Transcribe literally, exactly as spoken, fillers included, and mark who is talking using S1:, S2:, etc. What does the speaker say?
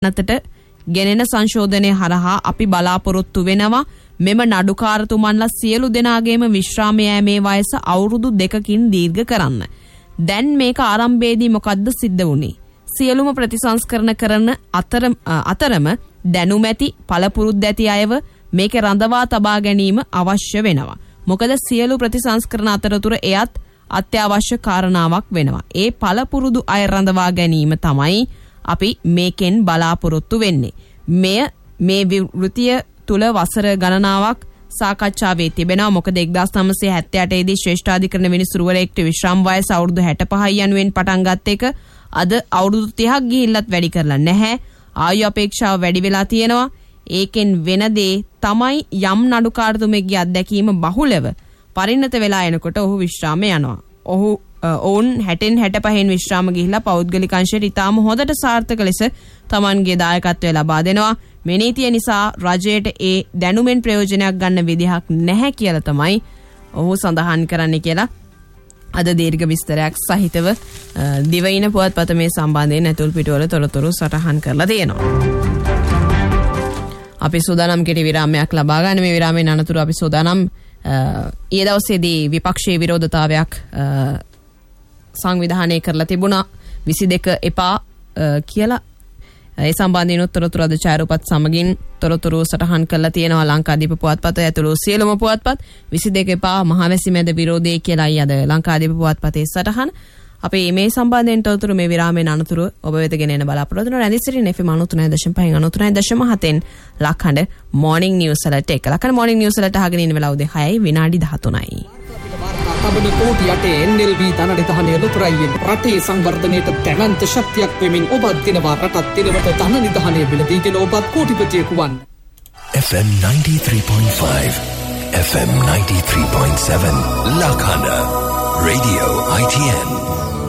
S1: නැතට ගෙනෙන සංශෝධනය හරහා අපි බලාපොරොත්තු වෙනවා මෙම නඩුකාරතුමන්ලා සියලු දෙනාගේම විශ්‍රාම යෑමේ වයස අවුරුදු දෙකකින් දීර්ඝ කරන්න. දැන් මේක ආරම්භයේදී මොකද්ද සිද්ධ වුනේ? සියලුම ප්‍රතිසංස්කරණ කරන අතර අතරම දැනුම ඇති පළපුරුද්ද ඇති අයව මේක රඳවා තබා ගැනීම අවශ්‍ය වෙනවා. මොකද සියලු ප්‍රතිසංස්කරණ අතරතුර එයත් අත්‍යවශ්‍ය කාරණාවක් වෙනවා. ඒ පළපුරුදු අය රඳවා ගැනීම තමයි අපි මේකෙන් බලාපොරොත්තු වෙන්නේ. මෙය මේ වෘතිය තුල වසර ගණනාවක් සාකච්ඡා වේ තිබෙනවා. මොකද එක්දාස් නවසිය හැත්තෑ අටේ දී ශ්‍රේෂ්ඨාධිකරණ විනිසුරුවරයෙක්ට විශ්‍රාම වයස අවුරුදු හැට පහයි යනුවෙන් පටන් ගත්ත එක අද අවුරුදු තිහක් ගිහිල්ලත් වැඩි කරලා නැහැ. ආයු අපේක්ෂාව වැඩි වෙලා තියෙනවා. ඒකෙන් වෙන දේ තමයි යම් නඩුකාරතුමෙක්ගේ අත්දැකීම බහුලව පරිණත වෙලා එනකොට ඔහු විශ්‍රාම යනවා. ඔහු ඔවුන් හැටෙන් හැට පහෙන් විශ්‍රාම ගිහිලා පෞද්ගලික අංශයට ඉතාම හොඳට සාර්ථක ලෙස තමන්ගේ දායකත්වය ලබා දෙනවා. මේ නීතිය නිසා රජයට ඒ දැනුමෙන් ප්‍රයෝජනයක් ගන්න විදිහක් නැහැ කියලා තමයි ඔහු සඳහන් කරන්නේ කියලා අද දීර්ඝ විස්තරයක් සහිතව දිවයින පුවත්පත මේ සම්බන්ධයෙන් ඇතුල් පිටුවල තොරතුරු සටහන් කරලා තියෙනවා. අපි සූදානම් කෙටි විරාමයක් ලබා ගන්න. මේ විරාමයෙන් අනතුරු අපි සූදානම් ඊයේ දවසේදී විපක්ෂයේ විරෝධතාවයක් සංවිධානය කරලා තිබුණා විසි දෙක එපා කියලා. ඒ සම්බන්ධයෙන් තොරතුරු අද ඡායාරූපත් සමගින් තොරතුරු සටහන් කරලා තියෙනවා. ලංකාදීප පුවත්පත ඇතුළු සියලුම පුවත්පත් විසි දෙක එපා මහවැසි මැද විරෝධය කියලායි අද ලංකාදීප පුවත්පතේ සටහන. අපි මේ සම්බන්ධයෙන් තොරතුරු මේ විරාමයෙන් අනතුරු ඔබ වෙත ගෙන එන බලාපොරොත්තු වෙනවා. රැඳිසිටින එෆ් එම් අනූ තුනයි දශම පහෙන් අනූ තුනයි දශම හතෙන් ලක්හඬ මොර්නිං නිවුස් වලට එක. ලක්හඬ මොර්නිං නිවුස් වලට අහගෙන ඉන්න වෙලාව උදේ හයයි විනාඩි දහතුනයි.
S2: තබන කෝටි යටේ එන් එල් බී ධනනිධානය ලොතරයියෙන් රටේ සංවර්ධනයට දැවන්ත ශක්තියක් වෙමින් ඔබත් දිනවා රටත් දිනවට ධනනිධානය බිලදීගෙන ඔබත් කෝටිපතියෙකු වන්න.
S3: F M ninety-three point five, F M ninety-three point seven, Lakhana, Radio I T N.